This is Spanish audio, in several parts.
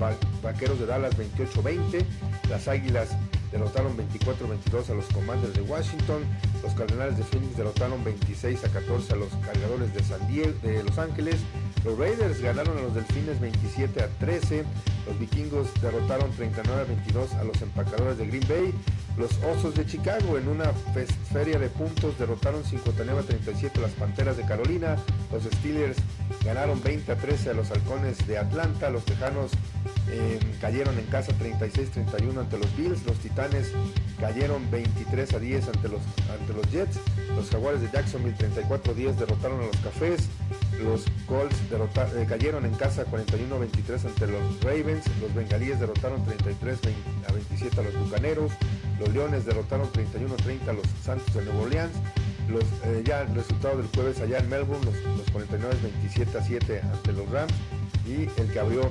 Vaqueros de Dallas 28-20, las Águilas derrotaron 24-22 a los Commanders de Washington, los Cardenales de Phoenix derrotaron 26-14 a los Cargadores de Los Ángeles, los Raiders ganaron a los Delfines 27-13, los Vikingos derrotaron 39-22 a los Empacadores de Green Bay, los Osos de Chicago en una feria de puntos derrotaron 59-37 a las Panteras de Carolina, los Steelers ganaron 20-13 a los Halcones de Atlanta, los Tejanos cayeron en casa 36-31 ante los Bills, los Titanes cayeron 23-10 ante los Jets, los Jaguares de Jacksonville 34-10 derrotaron a los Cafés, los Colts cayeron en casa 41-23 ante los Ravens, los Bengalíes derrotaron 33-27 a los Bucaneros, los Leones derrotaron 31-30 a los Santos de Nueva Orleans, ya el resultado del jueves allá en Melbourne, los 49 27-7 ante los Rams, y el que abrió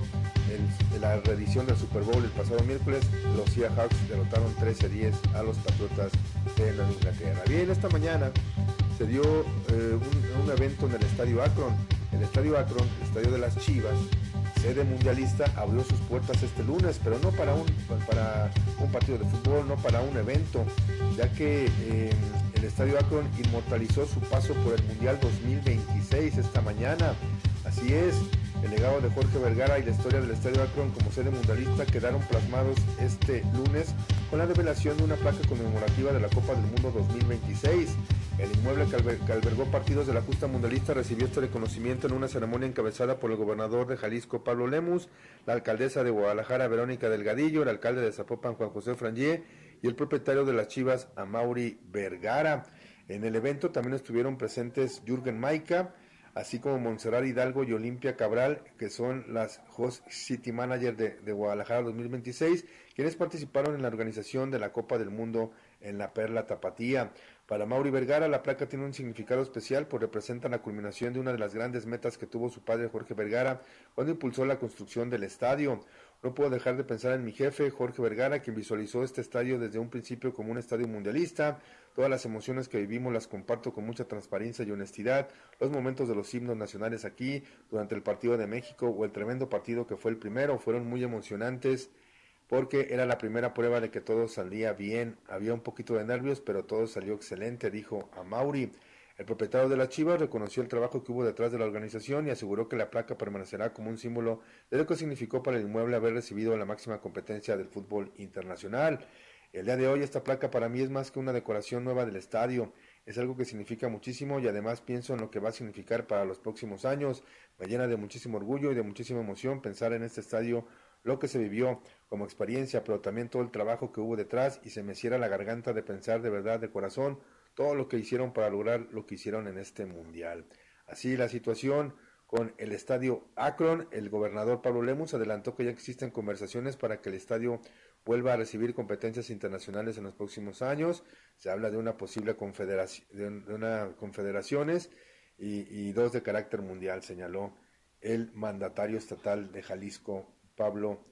la reedición del Super Bowl el pasado miércoles, los Seahawks derrotaron 13-10 a los Patriotas de Nueva Inglaterra. Bien, esta mañana se dio un evento en el Estadio Akron. El Estadio Akron, el estadio de las Chivas, sede mundialista, abrió sus puertas este lunes, pero no para un partido de fútbol, no para un evento, ya que el Estadio Akron inmortalizó su paso por el Mundial 2026 esta mañana. Así es, el legado de Jorge Vergara y la historia del Estadio Akron como sede mundialista quedaron plasmados este lunes con la revelación de una placa conmemorativa de la Copa del Mundo 2026. El inmueble que albergó partidos de la justa mundialista recibió este reconocimiento en una ceremonia encabezada por el gobernador de Jalisco, Pablo Lemus, la alcaldesa de Guadalajara, Verónica Delgadillo, el alcalde de Zapopan, Juan José Frangé, y el propietario de las Chivas, Amaury Vergara. En el evento también estuvieron presentes Jürgen Maica, así como Montserrat Hidalgo y Olimpia Cabral, que son las Host City Manager de Guadalajara 2026, quienes participaron en la organización de la Copa del Mundo en la Perla Tapatía. Para Amaury Vergara, la placa tiene un significado especial, pues representa la culminación de una de las grandes metas que tuvo su padre Jorge Vergara cuando impulsó la construcción del estadio. No puedo dejar de pensar en mi jefe, Jorge Vergara, quien visualizó este estadio desde un principio como un estadio mundialista. Todas las emociones que vivimos las comparto con mucha transparencia y honestidad. Los momentos de los himnos nacionales aquí, durante el partido de México o el tremendo partido que fue el primero, fueron muy emocionantes porque era la primera prueba de que todo salía bien. Había un poquito de nervios, pero todo salió excelente, dijo Amaury. El propietario de las Chivas reconoció el trabajo que hubo detrás de la organización y aseguró que la placa permanecerá como un símbolo de lo que significó para el inmueble haber recibido la máxima competencia del fútbol internacional. El día de hoy esta placa para mí es más que una decoración nueva del estadio, es algo que significa muchísimo y además pienso en lo que va a significar para los próximos años. Me llena de muchísimo orgullo y de muchísima emoción pensar en este estadio, lo que se vivió como experiencia, pero también todo el trabajo que hubo detrás, y se me cierra la garganta de pensar de verdad, de corazón, todo lo que hicieron para lograr lo que hicieron en este mundial. Así la situación con el estadio Akron. El gobernador Pablo Lemus adelantó que ya existen conversaciones para que el estadio vuelva a recibir competencias internacionales en los próximos años. Se habla de una posible confederaciones y dos de carácter mundial, señaló el mandatario estatal de Jalisco, Pablo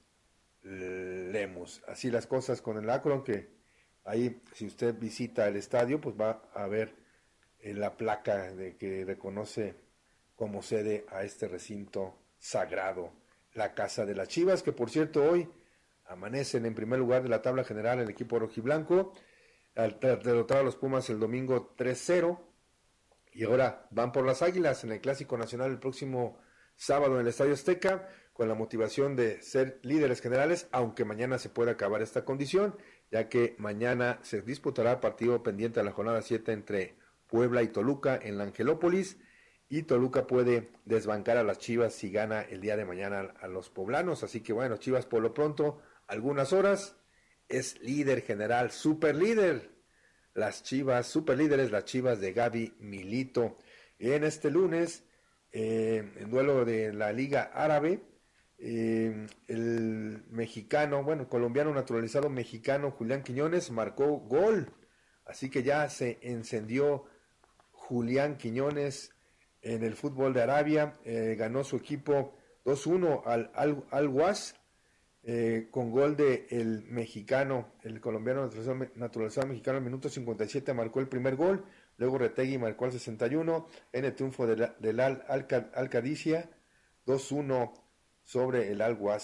Lemus. Así las cosas con el Akron, que ahí, si usted visita el estadio, pues va a ver la placa de que reconoce como sede a este recinto sagrado, la Casa de las Chivas, que por cierto hoy amanecen en primer lugar de la tabla general el equipo rojiblanco, al derrotar a los Pumas el domingo 3-0, y ahora van por las Águilas en el Clásico Nacional el próximo sábado en el Estadio Azteca, con la motivación de ser líderes generales, aunque mañana se puede acabar esta condición, ya que mañana se disputará el partido pendiente a la jornada 7 entre Puebla y Toluca en la Angelópolis, y Toluca puede desbancar a las Chivas si gana el día de mañana a los poblanos. Así que bueno, Chivas por lo pronto, algunas horas, es líder general, super líder. Las Chivas, super líderes, las Chivas de Gaby Milito. En este lunes, en duelo de la Liga Árabe, el mexicano, bueno, colombiano naturalizado mexicano Julián Quiñones marcó gol. Así que ya se encendió Julián Quiñones en el fútbol de Arabia. Ganó su equipo 2-1 al-Was, con gol de el mexicano, el colombiano naturalizado mexicano. En el minuto 57 marcó el primer gol, luego Retegui marcó al 61 en el triunfo del Al-Qadisiyah 2-1 sobre el Al-Was